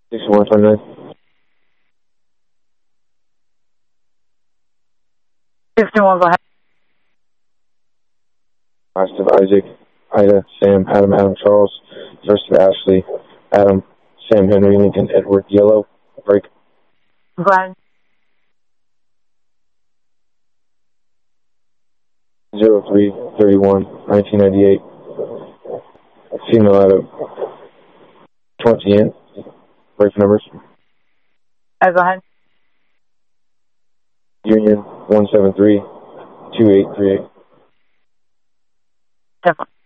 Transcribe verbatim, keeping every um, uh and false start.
sixty-one twenty-nine. sixty-one, go ahead. Positive Isaac, Ida, Sam, Adam, Adam, Charles, Joseph, Ashley, Adam, Sam, Henry, Lincoln, Edward, Yellow, break. Go ahead. zero three thirty-one nineteen ninety-eight. Female out of twenty in. Break numbers. Uh, go ahead. Union one seven three two eight three eight. Definitely.